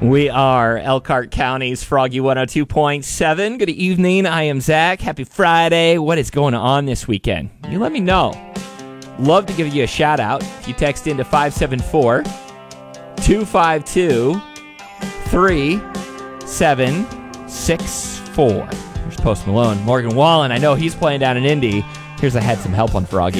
We are Elkhart County's Froggy 102.7. Good evening. I am Zach. Happy Friday. What is going on this weekend? You let me know. Love to give you a shout out. If you text into 574-252-3764. Here's Post Malone. Morgan Wallen, I know he's playing down in Indy. Here's I Had Some Help on Froggy.